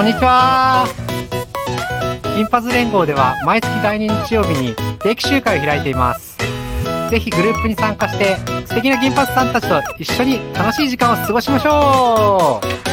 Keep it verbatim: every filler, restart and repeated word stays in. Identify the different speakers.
Speaker 1: こんにちは。銀髪連合では毎月だいに日曜日に定期集会を開いています。ぜひグループに参加して素敵な銀髪さんたちと一緒に楽しい時間を過ごしましょう。